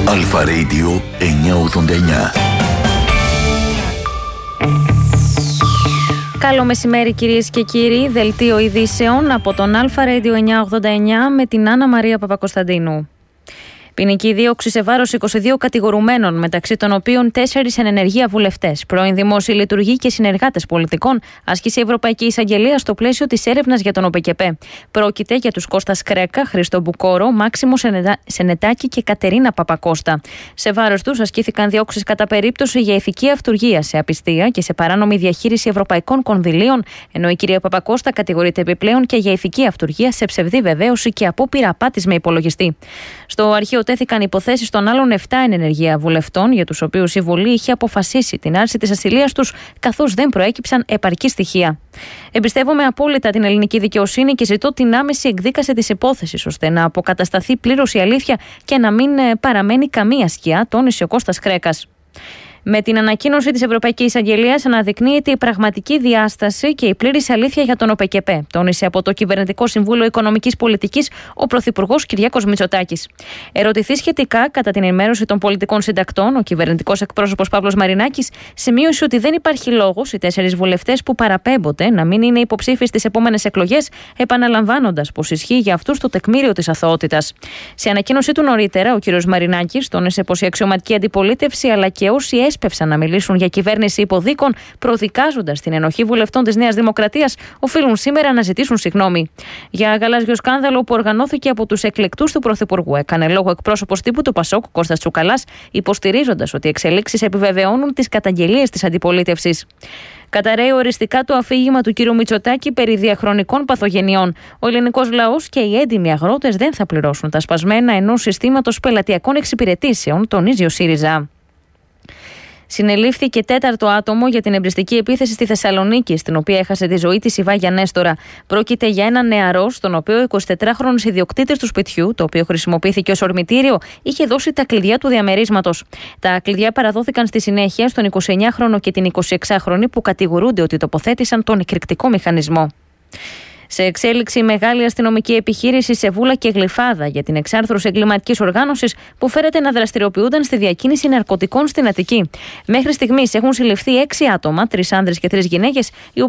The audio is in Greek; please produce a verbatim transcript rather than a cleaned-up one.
Αλφα Radio εννιακόσια ογδόντα εννιά. Καλό μεσημέρι κυρίες και κύριοι, δελτίο ειδήσεων από τον Αλφα Radio εννιακόσια ογδόντα εννιά με την Άννα Μαρία Παπακοσταντίνου. Ποινική δίωξη σε βάρος είκοσι δύο κατηγορουμένων, μεταξύ των οποίων τέσσερις εν ενεργεία βουλευτές, πρώην δημόσιοι λειτουργοί και συνεργάτες πολιτικών, άσκησε η Ευρωπαϊκή Εισαγγελία στο πλαίσιο της έρευνας για τον ΟΠΕΚΕΠΕ. Πρόκειται για τους Κώστας Κρέκα, Χρήστο Μπουκόρο, Μάξιμο Σενετάκη και Κατερίνα Παπακώστα. Σε βάρος τους ασκήθηκαν διώξεις κατά περίπτωση για ηθική αυτουργία σε απιστία και σε παράνομη διαχείριση ευρωπαϊκών κονδυλίων, ενώ η κυρία Παπακώστα κατηγορείται επιπλέον και για ηθική αυτουργία σε ψευδή βεβαίωση και απόπειρα απάτης με υπολογιστή. Στο αρχείο τέθηκαν υποθέσεις των άλλων επτά εν ενεργεία βουλευτών, για τους οποίους η Βουλή είχε αποφασίσει την άρση της ασυλίας τους, καθώς δεν προέκυψαν επαρκή στοιχεία. Εμπιστεύομαι απόλυτα την ελληνική δικαιοσύνη και ζητώ την άμεση εκδίκαση της υπόθεσης, ώστε να αποκατασταθεί πλήρως η αλήθεια και να μην παραμένει καμία σκιά, τόνισε ο Κώστας Κρέκας. Με την ανακοίνωση της Ευρωπαϊκής Εισαγγελίας αναδεικνύεται η πραγματική διάσταση και η πλήρης αλήθεια για τον ΟΠΕΚΕΠΕ, τόνισε από το Κυβερνητικό Συμβούλιο Οικονομικής Πολιτικής ο Πρωθυπουργός Κυριάκος Μητσοτάκης. Ερωτηθεί σχετικά κατά την ενημέρωση των πολιτικών συντακτών, ο κυβερνητικός εκπρόσωπος Παύλος Μαρινάκης σημείωσε ότι δεν υπάρχει λόγος οι τέσσερις βουλευτές που παραπέμπονται να μην είναι υποψήφιοι στις επόμενες εκλογές, επαναλαμβάνοντας πως ισχύει για αυτούς το τεκμήριο της αθωότητας. Σε ανακοίνωσή του νωρίτερα, ο κ. Μαρινάκης τόνισε πως η αξιωματική αντιπολίτευση αλλά και όσοι έσπευσαν να μιλήσουν για κυβέρνηση υποδίκων, προδικάζοντας την ενοχή βουλευτών της Νέας Δημοκρατίας, οφείλουν σήμερα να ζητήσουν συγγνώμη. Για γαλάζιο σκάνδαλο που οργανώθηκε από τους εκλεκτούς του Πρωθυπουργού, έκανε λόγο εκπρόσωπος τύπου του Πασόκ, Κώστας Τσουκαλάς, υποστηρίζοντας ότι οι εξελίξεις επιβεβαιώνουν τις καταγγελίες της αντιπολίτευσης. Καταρρέει οριστικά το αφήγημα του κ. Μητσοτάκη περί διαχρονικών παθογενειών. Ο ελληνικός λαός και οι έντιμοι αγρότες δεν θα πληρώσουν τα σπασμένα ενός συστήματος πελατειακών εξυπηρετήσεων, τονίζει ο ΣΥΡΙΖΑ. Συνελήφθηκε τέταρτο άτομο για την εμπριστική επίθεση στη Θεσσαλονίκη, στην οποία έχασε τη ζωή της η Βάγια Νέστορα. Πρόκειται για έναν νεαρό, στον οποίο ο εικοσιτετράχρονος ιδιοκτήτης του σπιτιού, το οποίο χρησιμοποιήθηκε ως ορμητήριο, είχε δώσει τα κλειδιά του διαμερίσματος. Τα κλειδιά παραδόθηκαν στη συνέχεια στον εικοσιεννιάχρονο και την εικοσιεξάχρονη, που κατηγορούνται ότι τοποθέτησαν τον εκρηκτικό μηχανισμό. Σε εξέλιξη, μεγάλη αστυνομική επιχείρηση σε Βούλα και Γλυφάδα για την εξάρθρωση εγκληματικής οργάνωσης που φέρεται να δραστηριοποιούνταν στη διακίνηση ναρκωτικών στην Αττική. Μέχρι στιγμής έχουν συλληφθεί έξι άτομα, τρεις άνδρες και τρεις γυναίκες,